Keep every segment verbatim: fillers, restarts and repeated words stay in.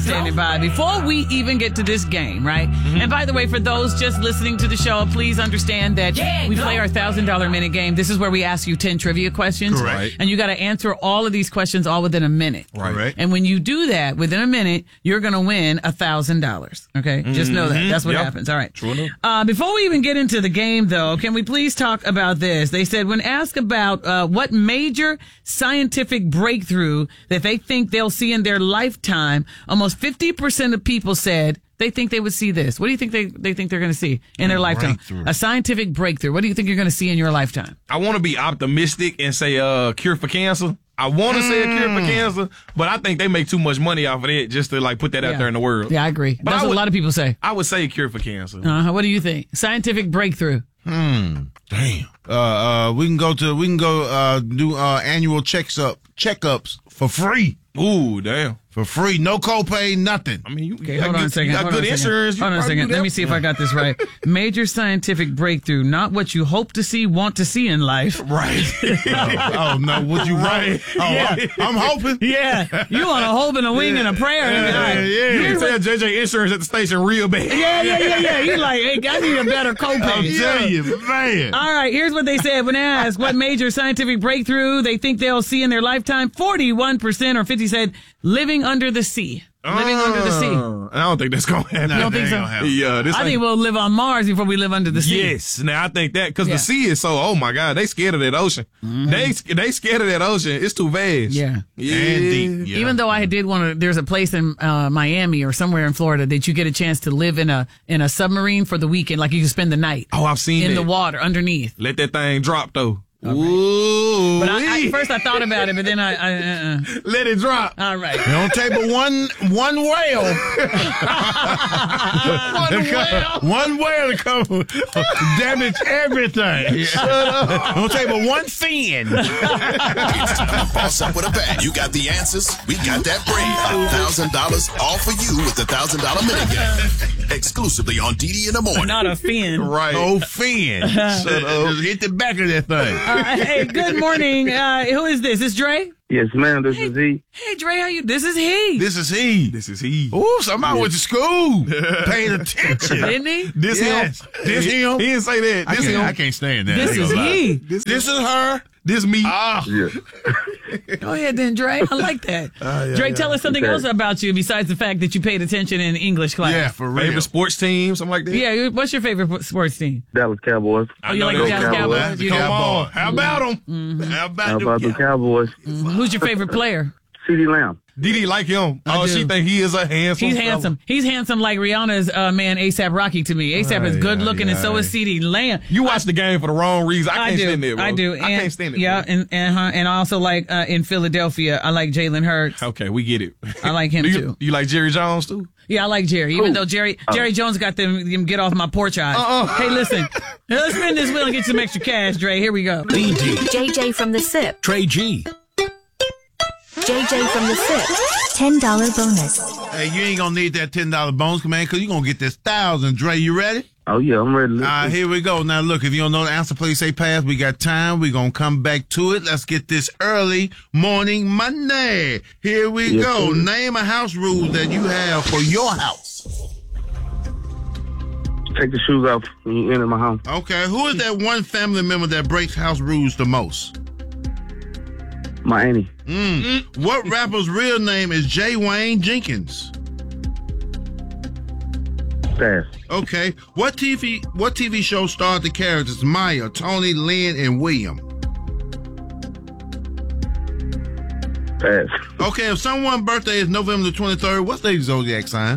standing by. Before we even get to this game, right? Mm-hmm. And by the way, for those just listening to the show, please understand that yeah, we play our one thousand dollars minute game. This is where we ask you ten trivia questions. Correct. And you got to answer all of these questions all within a minute. Right. And when you do that within a minute, you're going to win one thousand dollars. Okay? Mm-hmm. Just know that. That's what yep. happens. All right. True enough. Uh, before we even get into the game, though, can we please talk about this? They said when asked about uh, what major scientific breakthrough that they think they'll see in their lifetime, almost fifty percent of people said they think they would see this. What do you think they, they think they're going to see in their lifetime? A scientific breakthrough. What do you think you're going to see in your lifetime? I want to be optimistic and say uh, cure for cancer. I want to mm. say a cure for cancer, but I think they make too much money off of it just to like put that yeah. out there in the world. Yeah, I agree. But That's I would, what a lot of people say. I would say a cure for cancer. Uh-huh. What do you think? Scientific breakthrough. Hmm. Damn. Uh, uh, we can go to, we can go, uh, do, uh, annual checks up, checkups for free. Ooh, damn. For free. No copay, nothing. I mean, you, okay, you hold got on good, a second. You got hold good on insurance. Hold on a second. Let me see if I got this right. Major scientific breakthrough, not what you hope to see, want to see in life. Right. oh, oh, no. What you right. Oh, yeah. I, I'm hoping. Yeah. You want a hope and a wing yeah. and a prayer. Yeah, yeah. yeah. You tell J J Insurance at the station real bad. Yeah, yeah, yeah, yeah. He's like, hey, I need a better copay. I'm telling you, man. All right, here's what they said when asked what major scientific breakthrough they think they'll see in their lifetime. forty-one percent or fifty said living under the sea. Living uh, under the sea. I don't think that's going to happen. You don't think so? Yeah, this I think we'll live on Mars before we live under the sea. Yes. Now, I think that because yeah. the sea is so, oh, my God, they scared of that ocean. Mm-hmm. They they scared of that ocean. It's too vast. Yeah. Yeah. And deep. Yeah. Even though I did want to, there's a place in uh, Miami or somewhere in Florida that you get a chance to live in a in a submarine for the weekend. Like you can spend the night. Oh, I've seen in that. the water underneath. Let that thing drop, though. Right. Ooh. But I, I, first I thought about it, but then I, I uh, uh. let it drop. All right. You don't take but one one whale. one whale. One whale to come damage everything. Yeah. Shut up. Don't take but one fin. It's time to boss up with a bag. You got the answers. We got that bread. A thousand dollars all for you with the thousand dollar minigame. Exclusively on D D in the morning. Not a fin. Right. Oh, fin. Shut up. Just hit the back of that thing. Uh, hey, good morning. Uh, who is this? Is Dre? Yes, ma'am. This hey, is he. Hey, Dre, how you? This is he. This is he. This is he. Ooh, somebody yeah. went to school. Paying attention. Didn't he? This yes. him. This him. He didn't say that. This I him. I can't stand that. This is he. This, this is her. This me. Ah. Yeah. Go ahead then, Dre. I like that. Uh, yeah, Dre, yeah. tell us something okay. else about you besides the fact that you paid attention in English class. Yeah, for real. Favorite sports team, something like that? Yeah, what's your favorite sports team? Dallas Cowboys. Oh, you like the Dallas Cowboys? Cowboys. You Come do? on. How about them? Mm-hmm. How about, How about the Cowboys? Mm-hmm. Who's your favorite player? CeeDee Lamb. Didi like him. I Oh, do. she think he is a handsome. He's fella. handsome. He's handsome like Rihanna's uh, man ASAP Rocky to me. ASAP is good looking, and so is CeeDee Lamb. You watch the game for the wrong reason. I can't I do. stand it, bro. I do. I And, can't stand it. Yeah, bro. and and, huh, and I also like uh, in Philadelphia, I like Jalen Hurts. Okay, we get it. I like him Do you, too. You like Jerry Jones too? Yeah, I like Jerry. Even Ooh. though Jerry Jerry Jones got them, them get off my porch eyes. Uh-uh. Hey, listen, let's spin this wheel and get some extra cash, Dre. Here we go. B D. J J from the S I P. Trey G. J J from the S I P. ten dollar bonus. Hey, you ain't gonna need that ten dollar bonus, man, because you're gonna get this thousand. Dre, you ready? Oh, yeah, I'm ready to listen. All right, here we go. Now, look, if you don't know the answer, please say pass. We got time. We're going to come back to it. Let's get this early morning Monday. Here we Yes, go. sir. Name a house rule that you have for your house. Take the shoes off when you enter my home. Okay, who is that one family member that breaks house rules the most? My auntie. Mm. What rapper's real name is J. Wayne Jenkins? Pass. Okay, what T V what T V show starred the characters Maya, Tony, Lynn, and William? Pass. Okay, if someone's birthday is November the twenty-third, what's their zodiac sign?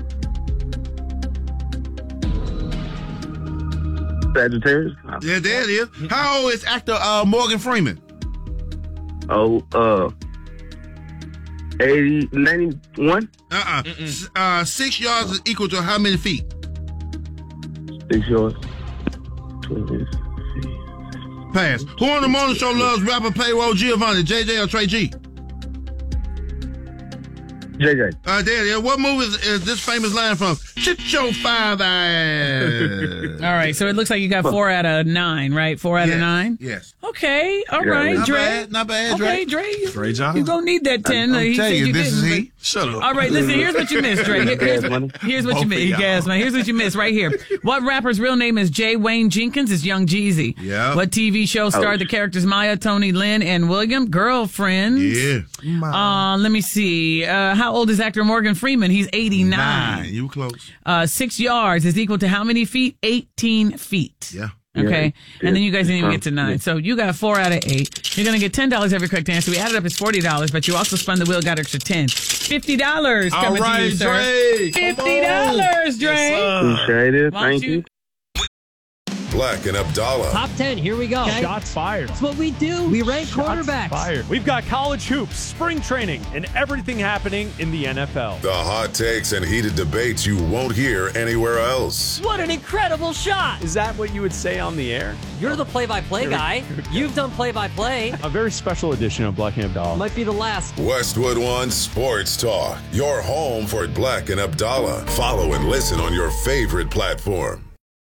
Sagittarius. Yeah, there it is. How old is actor uh, Morgan Freeman? Oh, uh, eighty, ninety-one? Uh-uh. S- uh, six yards is equal to how many feet? Six yards. twenty. Pass. Who on the morning show loves rapper Payroll Giovanni, J J or Trey G? J J. Uh, Daddy, what movie is, is this famous line from? Shut your father ass. All right, so it looks like you got four out of nine, right? Four out Yes, of nine? Yes. Okay, all Yeah, right, Not Dre. bad, not bad, Dre. Okay, Dre. You, Dre Johnson. you gonna need that ten. I'm Uh, he telling said you, you this didn't, is but- he. Shut up. All right, listen, here's what you missed, Dre. Here- Here's, Gas money. here's what you Both missed. of y'all. Gas, man. Here's what you missed right here. What rapper's real name is Jay Wayne Jenkins? It's Young Jeezy. Yeah. What T V show starred the characters Maya, Tony, Lynn, and William? Girlfriends. Yeah. Uh, let me see. Uh, how old is actor Morgan Freeman? He's eighty-nine. Nine. You close. Uh, six yards is equal to how many feet? eighteen feet. Yeah. Okay. Yeah. And then you guys didn't even Yeah. get to nine. So you got four out of eight. You're going to get ten dollars every correct answer. We added up, it's forty dollars, but you also spun the wheel, got extra ten. fifty dollars All coming to right, you, sir. Dre. Come fifty dollars, Dre. Yes, sir. Appreciate it. Why don't Thank you- you. Black and Abdallah. Top ten, here we go. Shots fired. That's what we do. We rank Shots quarterbacks. fired. We've got college hoops, spring training, and everything happening in the N F L. The hot takes and heated debates you won't hear anywhere else. What an incredible shot. Is that what you would say on the air? You're the play-by-play guy. You've done play-by-play. A very special edition of Black and Abdallah. Might be the last. Westwood One Sports Talk. Your home for Black and Abdallah. Follow and listen on your favorite platform.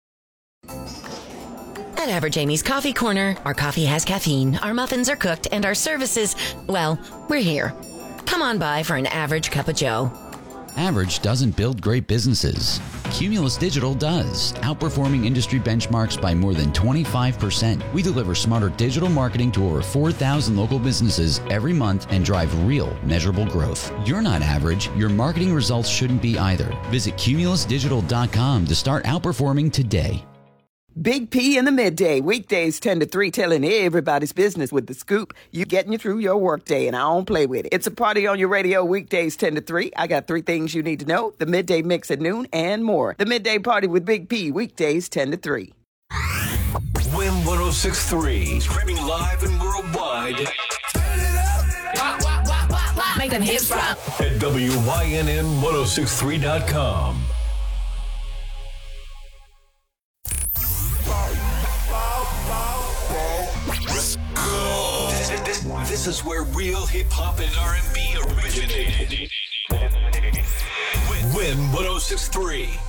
At Average Amy's Coffee Corner, our coffee has caffeine, our muffins are cooked, and our services, well, we're here. Come on by for an average cup of joe. Average doesn't build great businesses. Cumulus Digital does, outperforming industry benchmarks by more than twenty-five percent. We deliver smarter digital marketing to over four thousand local businesses every month and drive real, measurable growth. You're not average. Your marketing results shouldn't be either. Visit cumulus digital dot com to start outperforming today. Big P in the midday, weekdays ten to three, telling everybody's business with the scoop. You getting you through your workday, and I don't play with it. It's a party on your radio, weekdays ten to three. I got three things you need to know: the midday mix at noon and more. The midday party with Big P, weekdays ten to three. Win one oh six point three, streaming live and worldwide. Make them hits drop. At W Y N N ten sixty-three dot com. This, this, this is where real hip hop and R and B originated. Win one oh six point three.